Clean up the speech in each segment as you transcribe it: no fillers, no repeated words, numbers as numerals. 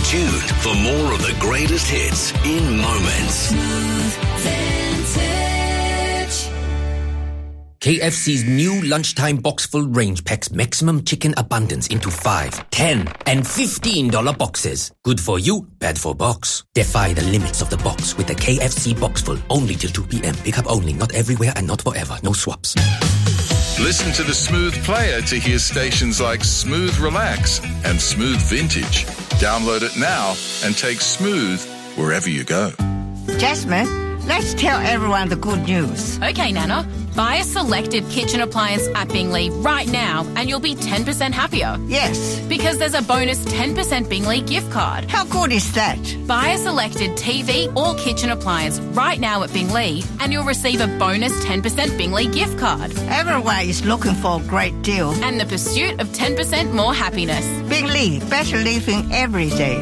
tuned for more of the greatest hits in moments. KFC's new lunchtime box-full range packs maximum chicken abundance into $5, $10, and $15 boxes. Good for you, bad for box. Defy the limits of the box with the KFC box-full. Only till 2 p.m. Pick up only, not everywhere and not forever. No swaps. Listen to the Smooth Player to hear stations like Smooth Relax and Smooth Vintage. Download it now and take Smooth wherever you go. Jasmine, let's tell everyone the good news. Okay, Nana. Buy a selected kitchen appliance at Bingley right now and you'll be 10% happier. Yes. Because there's a bonus 10% Bingley gift card. How good is that? Buy a selected TV or kitchen appliance right now at Bingley and you'll receive a bonus 10% Bingley gift card. Everyone is looking for a great deal. And the pursuit of 10% more happiness. Bingley, better living every day.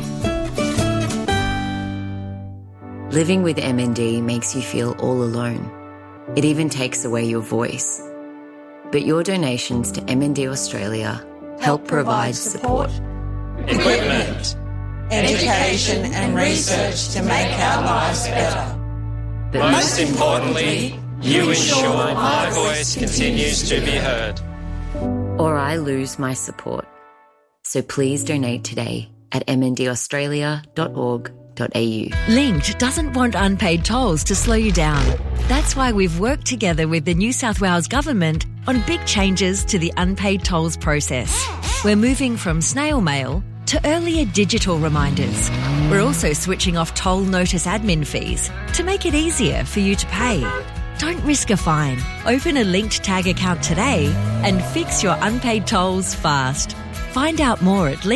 Living with MND makes you feel all alone. It even takes away your voice. But your donations to MND Australia help provide support, equipment, education and research to make our lives better. But most importantly, you ensure my voice continues to be heard. Or I lose my support. So please donate today at mndaustralia.org.au. Linked doesn't want unpaid tolls to slow you down. That's why we've worked together with the New South Wales Government on big changes to the unpaid tolls process. We're moving from snail mail to earlier digital reminders. We're also switching off toll notice admin fees to make it easier for you to pay. Don't risk a fine. Open a Linked Tag account today and fix your unpaid tolls fast. Find out more at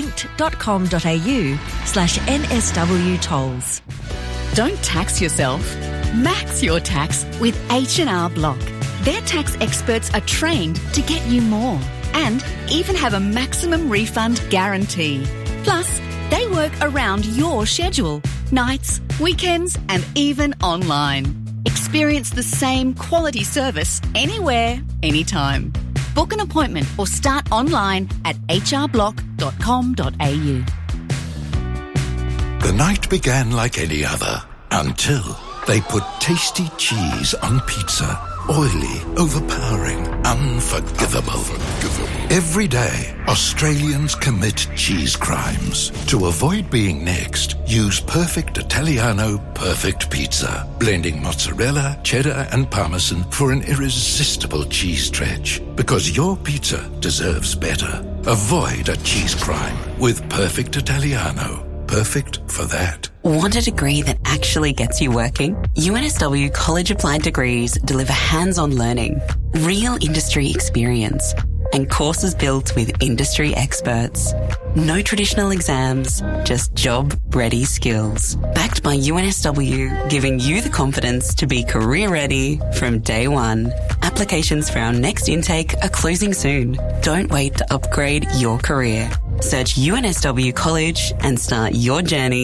linked.com.au/NSW tolls. Don't tax yourself. Max your tax with H&R Block. Their tax experts are trained to get you more and even have a maximum refund guarantee. Plus, they work around your schedule, nights, weekends, and even online. Experience the same quality service anywhere, anytime. Book an appointment or start online at hrblock.com.au. The night began like any other until they put tasty cheese on pizza. Oily, overpowering, unforgivable. Every day, Australians commit cheese crimes. To avoid being next, use Perfect Italiano Perfect Pizza, blending mozzarella, cheddar and parmesan for an irresistible cheese stretch. Because your pizza deserves better. Avoid a cheese crime with Perfect Italiano. Perfect for that. Want a degree that actually gets you working? UNSW College Applied Degrees deliver hands-on learning, real industry experience, and courses built with industry experts. No traditional exams, just job-ready skills. Backed by UNSW, giving you the confidence to be career-ready from day one. Applications for our next intake are closing soon. Don't wait to upgrade your career. Search UNSW College and start your journey